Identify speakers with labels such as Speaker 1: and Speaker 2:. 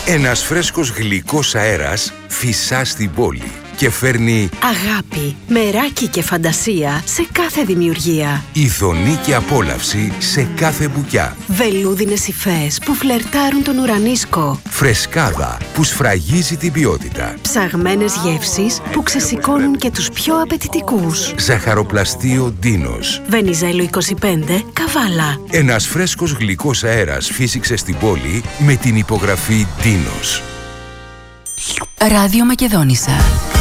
Speaker 1: Ένας φρέσκος γλυκός αέρας φυσά στην πόλη και φέρνει
Speaker 2: αγάπη, μεράκι και φαντασία σε κάθε δημιουργία.
Speaker 1: ειδονή και απόλαυση σε κάθε μπουκιά.
Speaker 2: Βελούδινες υφές που φλερτάρουν τον ουρανίσκο.
Speaker 1: Φρεσκάδα που σφραγίζει την ποιότητα.
Speaker 2: Ψαγμένες γεύσεις που ξεσηκώνουν και τους πιο απαιτητικούς.
Speaker 1: Ζαχαροπλαστείο Ντίνος.
Speaker 2: Βενιζέλο 25, Καβάλα.
Speaker 1: Ένας φρέσκος γλυκός αέρας φύσηξε στην πόλη με την υπογραφή Ντίνος.
Speaker 3: Ράδιο Μακεδόνισσα.